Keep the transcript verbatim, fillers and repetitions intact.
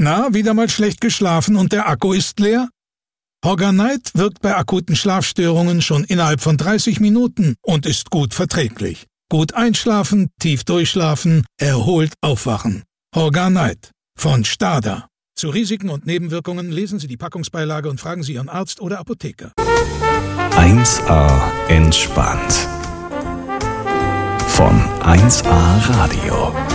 Na, wieder mal schlecht geschlafen und der Akku ist leer? Horganite wirkt bei akuten Schlafstörungen schon innerhalb von dreißig Minuten und ist gut verträglich. Gut einschlafen, tief durchschlafen, erholt aufwachen. Horganite von Stada. Zu Risiken und Nebenwirkungen lesen Sie die Packungsbeilage und fragen Sie Ihren Arzt oder Apotheker. eins A entspannt. Von eins A Radio.